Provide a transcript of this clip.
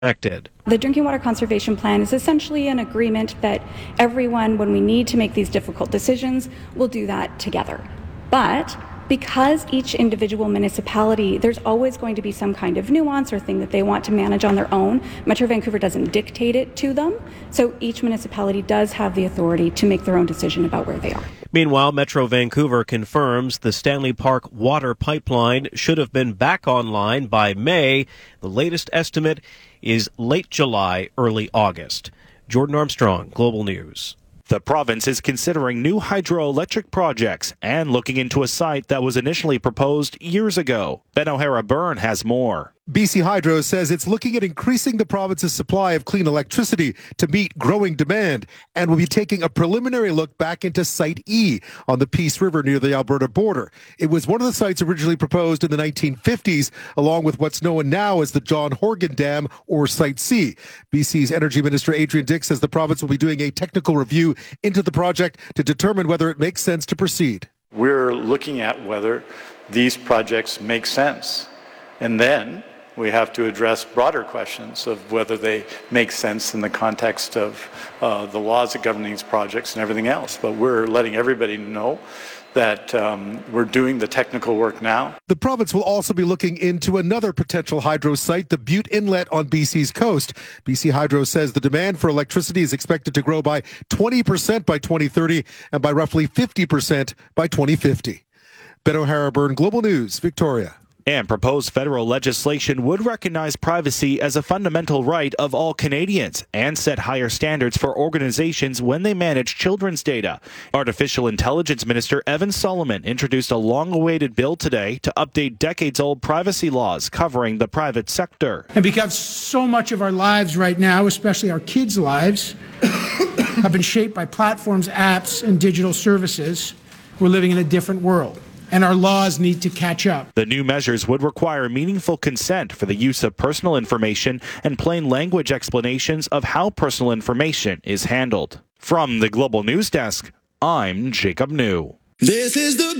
connected. The Drinking Water Conservation Plan is essentially an agreement that everyone, when we need to make these difficult decisions, will do that together. But because each individual municipality, there's always going to be some kind of nuance or thing that they want to manage on their own. Metro Vancouver doesn't dictate it to them, so each municipality does have the authority to make their own decision about where they are. Meanwhile, Metro Vancouver confirms the Stanley Park water pipeline should have been back online by May. The latest estimate is late July, early August. Jordan Armstrong, Global News. The province is considering new hydroelectric projects and looking into a site that was initially proposed years ago. Ben O'Hara-Byrne has more. BC Hydro says it's looking at increasing the province's supply of clean electricity to meet growing demand and will be taking a preliminary look back into Site E on the Peace River near the Alberta border. It was one of the sites originally proposed in the 1950s, along with what's known now as the John Horgan Dam, or Site C. BC's Energy Minister Adrian Dix says the province will be doing a technical review into the project to determine whether it makes sense to proceed. We're looking at whether these projects make sense, and then we have to address broader questions of whether they make sense in the context of the laws that govern these projects and everything else. But we're letting everybody know that we're doing the technical work now. The province will also be looking into another potential hydro site, the Butte Inlet on BC's coast. BC Hydro says the demand for electricity is expected to grow by 20% by 2030 and by roughly 50% by 2050. Ben O'Hara-Byrne, Global News, Victoria. And proposed federal legislation would recognize privacy as a fundamental right of all Canadians and set higher standards for organizations when they manage children's data. Artificial Intelligence Minister Evan Solomon introduced a long-awaited bill today to update decades-old privacy laws covering the private sector. And because so much of our lives right now, especially our kids' lives, have been shaped by platforms, apps, and digital services, we're living in a different world, and our laws need to catch up. The new measures would require meaningful consent for the use of personal information and plain language explanations of how personal information is handled. From the Global News Desk, I'm Jacob New. This is the